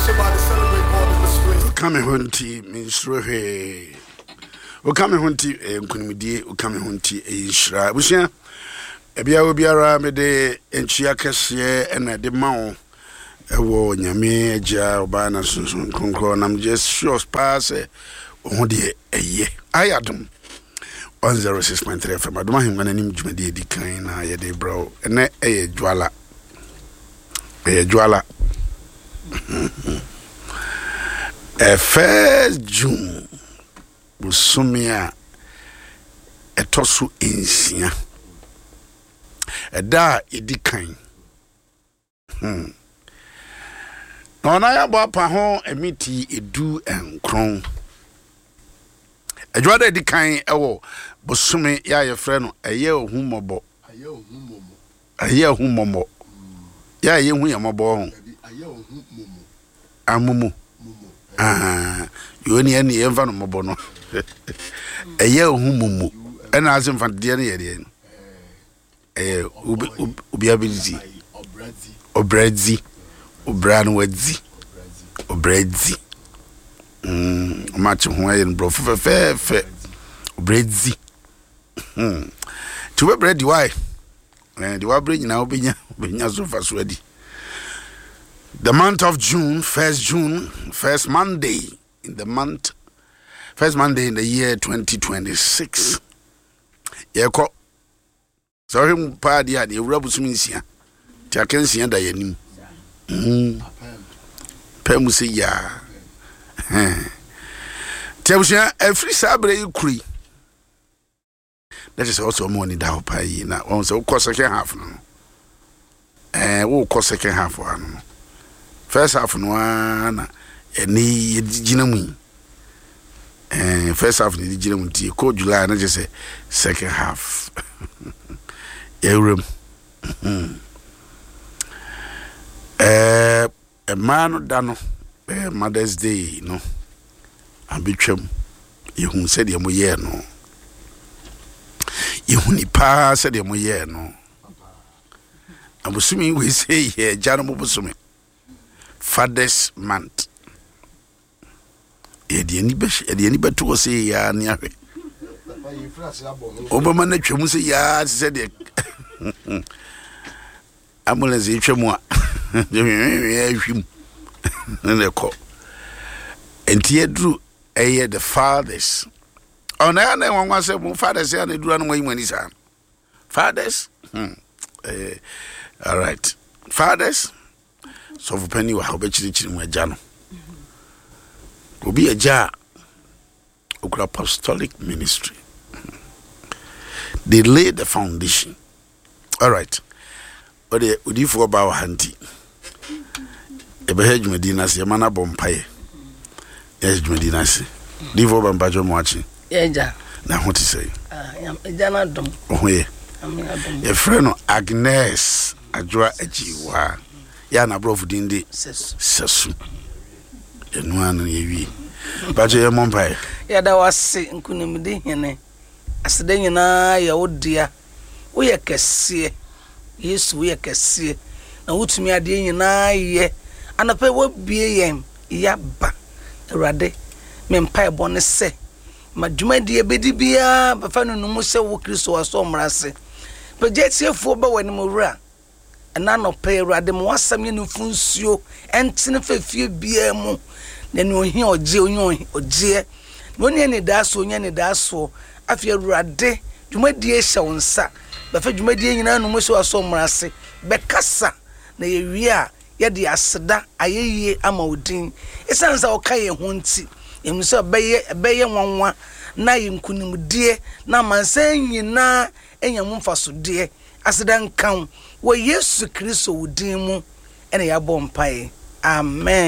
Coming hunty, Miss Rohe. O coming hunty, Kunimidi, O coming hunty, a shra. We share a biara me de enchiakasye and a demon. A war, Yame, Ja, Obana, Sunsun, Concron. I'm just sure pass on the a year. I adam 106.3 FM. I don't mind when an image may decline. I de bro, and a Juala. A Juala. 1st June busumia etosu ensia eda edikan no na ya bo pa ho emiti edu enkron adwada edikan ewo busumi ya ye frɛ no eye ohumobo aye ohumomo ya ye hu yamobo ho aye ohumomo amumu you any enva no mobo no eye ohumumu ena azem fadie na yede ubi ability obrazi obrano wadzi obrazi match ho ayen bro fe obrazi to we bread why and you are bring now benya so fast ready. The month of June, 1st June, first Monday in the month, first Monday in the year 2026. Yeko. Sorry, party at the Robusumisia. Takensi and Dianim. Pemusi ya. Tebusia, every Sabre you cree. That is also money down pay. Now, on so cost second half. We'll cost second half one. First half no na eni ginamu first half ni ginamu ti ko July na just say second half eurem a man dano Mother's Day no abetwam yehu se de mo ye no yehu ni pa se de mo ye no abusumi we say here jano mo busumi Father's month. Ediani beto say ya ni ahwe. Obama na twemu say ya se de ambulance twemu a. Ya hwim. Na ko. Enti edru eye the fathers. Ona na wanwa say mo fathers ya na edru anu wani sa. Fathers? All right. Fathers? So for penny wa obechirichiri mu agya no obi agya okra apostolic ministry they laid the foundation. All right, but the udifo ba wa hanti ebe hejumedina se mana bompaye hejumedina se difo ba mpajo mo achi eja na ho ti say eja na dom ohoye e freno Agnes adwa ajiwa ya na bro fudinde sesu enu anu yewi baje ye mompai ya da wase nkunimdi hene asede nyina ya odia wo ye kese Yesu wo ye kese na wutumi ade nyina ye anape wo bie yem ya ba Awurade me mpai bone se madwumadi ebedi bia bafa no mu se wo Kristo waso mrase peje tiefo ba wani mowura na no pay Awurade mo wasam ye no funsuo entene fafie bia mu na no hi oje oje no ne ne daso nya ne daso afia Awurade dwumadi e hye wonsa bafa dwumadi nyina no mo se waso mrase bekasa na ye wi a ye de aseda ayeye ama odin esansa o kaye ho nti emso beye nwanwa na yinkunimdie na mansan nyina enyam mfasode aseda nkan wo Yesu Kristo odin mu ene ya bɔ mpae amen.